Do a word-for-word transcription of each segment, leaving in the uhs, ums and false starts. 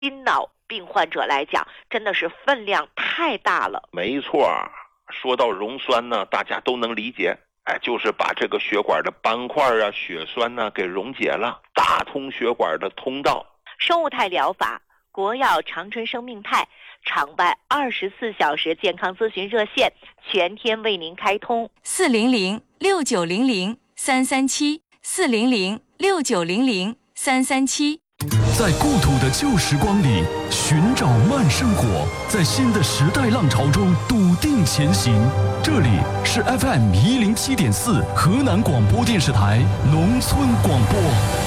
心脑病患者来讲，真的是分量太大了。 没错，说到溶栓呢，大家都能理解，哎，就是把这个血管的斑块啊、血栓呢给溶解了，打通血管的通道。 生物态疗法，国药长春生命态场外二十四小时健康咨询热线全天为您开通， 四零零六九零零三三七，四零零六九零零三三七。 在故土的旧时光里寻找慢生活，在新的时代浪潮中笃定前行。这里是 F M 一零七点四河南广播电视台农村广播。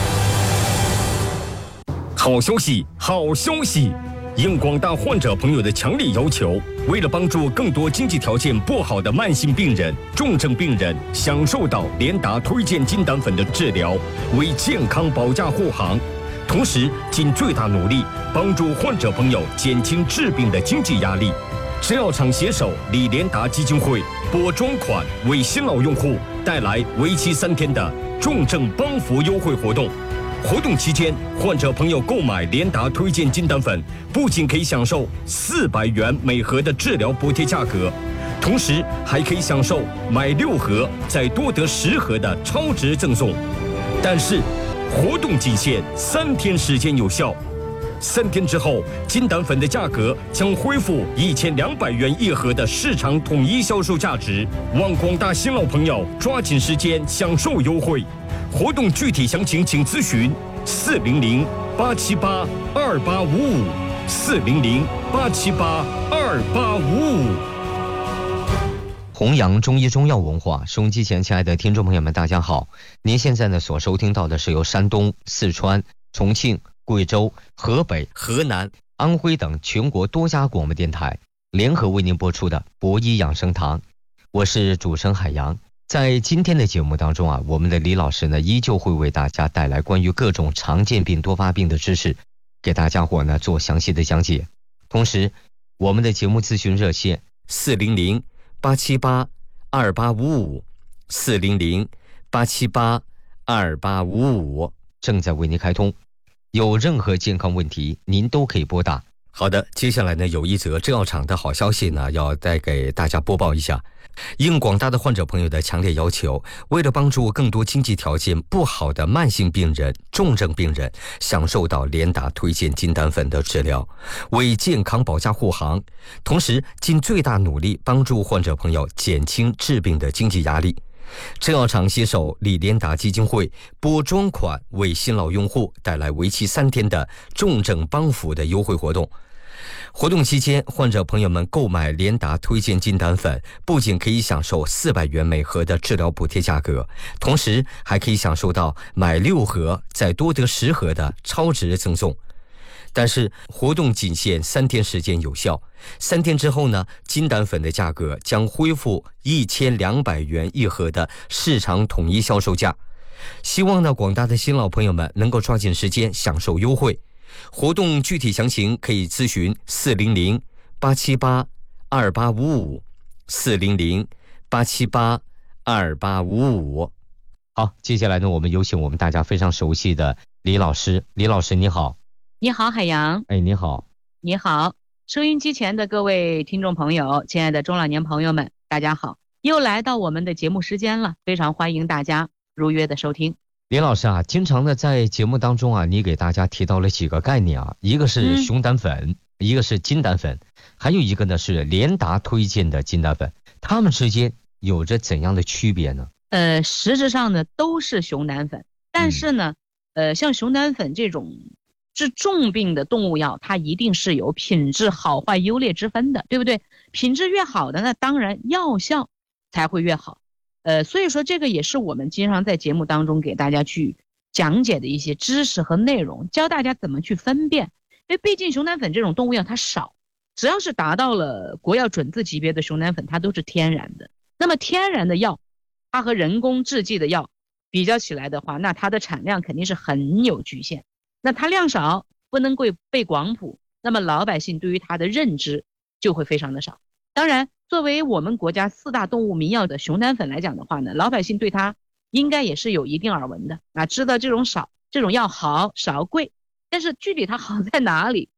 好消息，好消息！应广大患者朋友的强烈要求，为了帮助更多经济条件不好的慢性病人、重症病人享受到联达推荐金丹粉的治疗，为健康保驾护航。同时尽最大努力帮助患者朋友减轻治病的经济压力。制药厂携手李连达基金会拨专款为新老用户带来为期三天的重症帮扶优惠活动。活动期间，患者朋友购买联达推荐金丹粉，不仅可以享受四百元每盒的治疗补贴价格，同时还可以享受买六盒再多得十盒的超值赠送。但是活动仅限三天时间有效，三天之后，金丹粉的价格将恢复一千两百元一盒的市场统一销售价值。望广大新老朋友抓紧时间享受优惠。活动具体详情请咨询四零零八七八二八五五，四零零八七八二八五五。 弘扬中医中药文化，收音机前亲爱的听众朋友们大家好，您现在呢所收听到的是由山东、四川、重庆、贵州、河北、河南、安徽等全国多家广播电台联合为您播出的博医养生堂，我是主持人海洋。在今天的节目当中啊，我们的李老师呢依旧会为大家带来关于各种常见病多发病的知识，给大家伙呢做详细的讲解。同时我们的节目咨询热线四零零八七八二八五五，四零零八七八二八五五正在为您开通，有任何健康问题您都可以拨打。 好的，接下来呢有一则制药厂的好消息呢要带给大家播报一下。应广大的患者朋友的强烈要求，为了帮助更多经济条件不好的慢性病人、重症病人享受到联达推荐金丹粉的治疗，为健康保驾护航，同时尽最大努力帮助患者朋友减轻治病的经济压力。制药厂携手李连达基金会拨专款为新老用户带来为期三天的重症帮扶的优惠活动。活动期间，患者朋友们购买联达推荐金丹粉，不仅可以享受四百元每盒的治疗补贴价格，同时还可以享受到买六盒再多得十盒的超值赠送。但是活动仅限三天时间有效，三天之后呢，金丹粉的价格将恢复一千两百元一盒的市场统一销售价。希望呢广大的新老朋友们能够抓紧时间享受优惠。活动具体详情可以咨询四零零八七八二八五五，四零零八七八二八五五。好，接下来呢，我们有请我们大家非常熟悉的李老师。李老师你好。 你好，海洋。 哎，你好。 你好，收音机前的各位听众朋友，亲爱的中老年朋友们，大家好，又来到我们的节目时间了，非常欢迎大家如约的收听。 林老师啊，经常的在节目当中啊，你给大家提到了几个概念啊，一个是熊胆粉、嗯、一个是金胆粉，还有一个呢是联达推荐的金胆粉，它们之间有着怎样的区别呢？ 呃，实质上呢都是熊胆粉，但是呢、嗯、呃，像熊胆粉这种治重病的动物药，它一定是有品质好坏优劣之分的，对不对？品质越好的，那当然药效才会越好。呃，所以说这个也是我们经常在节目当中给大家去讲解的一些知识和内容，教大家怎么去分辨。因为毕竟熊胆粉这种动物药它少，只要是达到了国药准字级别的熊胆粉，它都是天然的。那么天然的药，它和人工制剂的药比较起来的话，那它的产量肯定是很有局限。那它量少，不能够被广谱，那么老百姓对于它的认知就会非常的少。当然，作为我们国家四大动物民药的熊胆粉来讲的话呢，老百姓对它应该也是有一定耳闻的啊，知道这种少，这种药好少贵，但是具体它好在哪里，